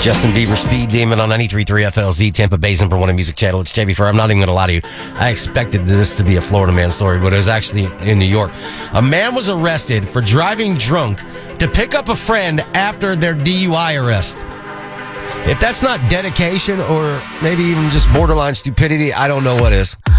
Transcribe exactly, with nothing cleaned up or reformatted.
Justin Bieber, Speed Demon on ninety-three point three F L Z, Tampa Bay's number one music channel. It's J B Fur. I'm not even going to lie to you. I expected this to be a Florida man story, but it was actually in New York. A man was arrested for driving drunk to pick up a friend after their D U I arrest. If that's not dedication or maybe even just borderline stupidity, I don't know what is.